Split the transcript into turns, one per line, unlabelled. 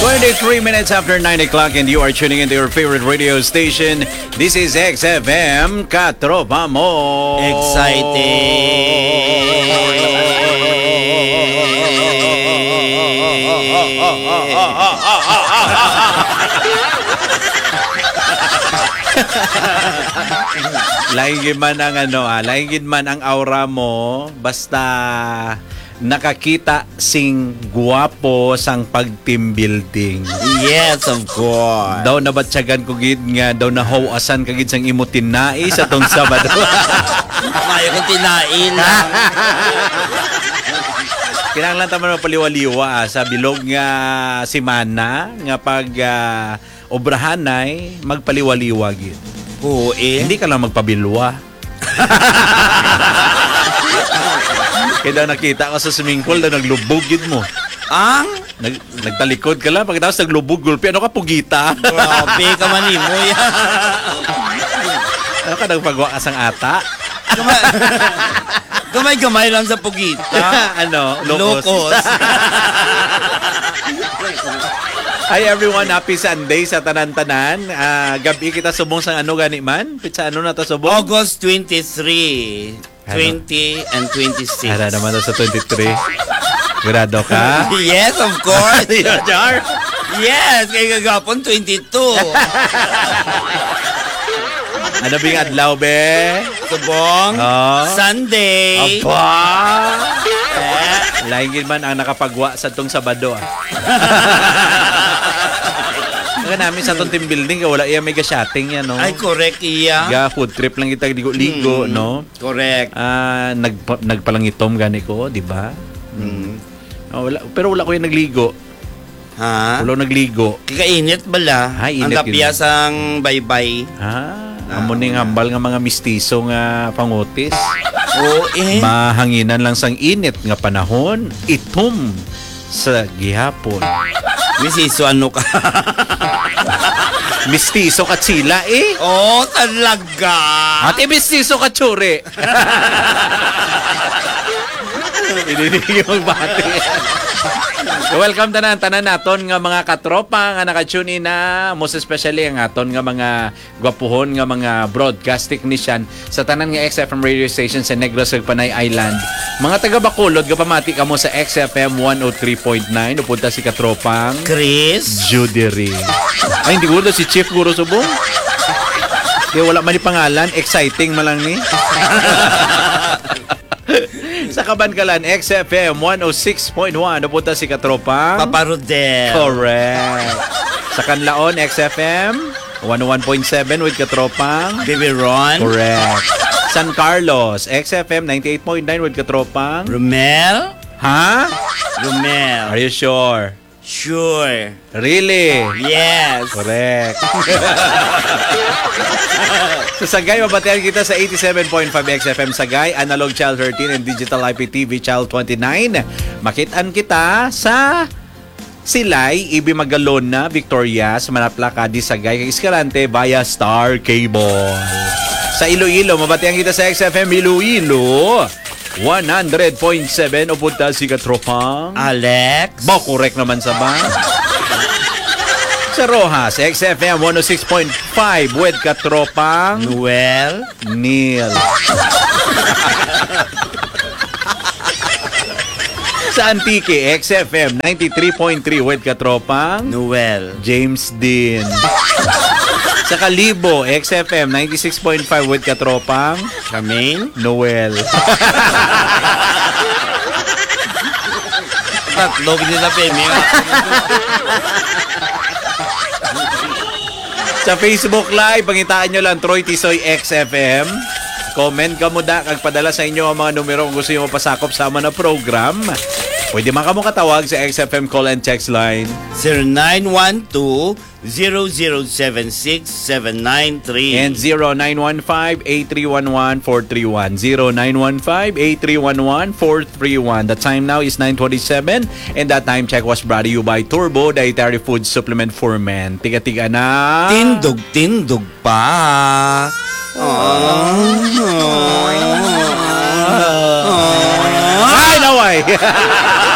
23 minutes after 9 o'clock and you are tuning into your favorite radio station. This is XFM Katropa Mo. Laingin man ang laingin man ang aura mo basta nakakita sing guwapo sang pag-team building.
Yes, of course.
Daw nabatsagan ko gid nga daw nahawasan ka gid sang imo tinai sa tong Sabado.
Mayo kong tinain.
Kinahanglan ta man paliwaliwa sa bilog nga semana nga pag obrahanay magpaliwaliwa gid.
Oo,
Hindi ka lang magpabilwa. Kaya daw nakita ko sa swimming pool daw naglubog yun mo.
Ang?
Nagtalikod ka lang pagkatapos naglubog gulpi. Ano ka pugita?
Grabe ka manimoy.
Ano ka nagpagawa ka sang ata?
Gamay-gamay lang sa pugita.
Ano?
Lokos.
Hi everyone, happy Sunday sa tanan-tanan. Gabi kita subong sa ano gani man? Pizza ano na to subong?
August 23. 20 and 26.
Ara naman daw sa 23. Grado ka?
Yes, of course.
Jar?
Yes, kay kagapon 22.
Ano bing adlaw be?
Subong. Sunday.
Aba! Laingin man ang nakapagwa sa tong Sabado. Nga namin sa tong team building wala iya mega shotting yan, no?
Ay, correct iya.
Ga food trip lang kita ligo, no?
Correct.
Nagpalangitom gani ko, di ba? Pero wala ko yung nagligo.
Ha?
Wala nagligo.
Kikainit bala.
Ay,
ang tapiyasang baybay.
Amuning hambal nga mga mistiso nga pangutis.
Oo,
Mahanginan lang sang init nga panahon, itom sa gihapon.
Misiso, ano ka?
Mistiso ka sila
Oh, talaga.
Ate mistiso ka tsure. Hindi magbati. So, welcome tanan naton nga mga katropa nga nakatune in na, most especially ang aton nga mga gwapuhon nga mga broadcast technician sa tanan nga XFM radio station sa Negros ug Panay Island. Mga taga Bacolod gapamati kamo sa XFM 103.9 upunta si katropang
Chris
Judery. Ay hindi guro si Chief Guro Subong. Kaya wala man ni pangalan, exciting man lang ni. Sa Kabankalan, XFM 106.1. Napunta si katropang
Papa Rodel.
Correct. Sa Kanlaon, XFM 101.7 with katropang
Baby Ron.
Correct. San Carlos, XFM 98.9 with katropang
Romel.
Ha?
Romel.
Are you sure?
Sure.
Really?
Yes.
Correct. Sa Sagay, mabatihan kita sa 87.5 XFM Sagay, Analog Child 13 and Digital IPTV Child 29. Makitaan kita sa Silay, Ibi Magalona, Victoria, sa Manaplacadi, Sagay, kay Escalante via Star Cable. Sa Iloilo, mabatihan kita sa XFM Iloilo 100.7 o punta si katropang
Alex.
Ba, correct naman sa ba? Sa Rojas, XFM 106.5 with katropang
Noel.
Neil. Sa Antique, XFM 93.3 with katropang
Noel.
James Dean. Sa Kalibo, XFM 96.5 with katropang
Kamain.
Noel.
Tatlo nila Pemi.
Sa Facebook Live, pangitaan nyo lang Troy Tisoy XFM. Comment ka mo da, kagpadala sa inyo ang mga numero kung gusto nyo mapasakop sa na program. Pwede man ka mo katawag sa XFM call and text line
0912-0076-793
and 0915-8311-431. 0915-8311-431. The time now is 9:27 and that time check was brought to you by Turbo Dietary Food Supplement for Men. Tiga-tiga na.
Tindog pa.
Ay, naway!